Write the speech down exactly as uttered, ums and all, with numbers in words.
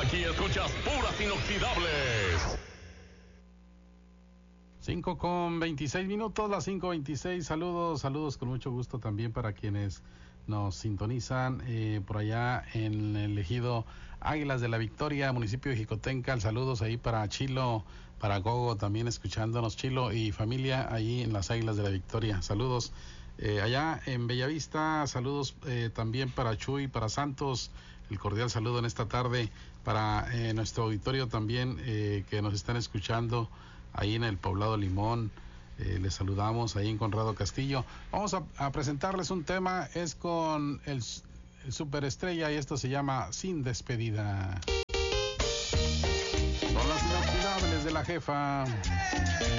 Aquí escuchas puras inoxidables. cinco con veintiséis minutos, las cinco veintiséis. Saludos, saludos con mucho gusto también para quienes nos sintonizan eh, por allá en el ejido Águilas de la Victoria, municipio de Jicotencal. Saludos ahí para Chilo, para Gogo también escuchándonos, Chilo y familia ahí en las Águilas de la Victoria. Saludos eh, allá en Bellavista. Saludos eh, también para Chuy, para Santos. El cordial saludo en esta tarde para eh, nuestro auditorio también eh, que nos están escuchando ahí en el Poblado Limón. Eh, les saludamos ahí en Conrado Castillo. Vamos a, a presentarles un tema, es con el, el Superestrella y esto se llama Sin Despedida. Son las inoxidables de la jefa.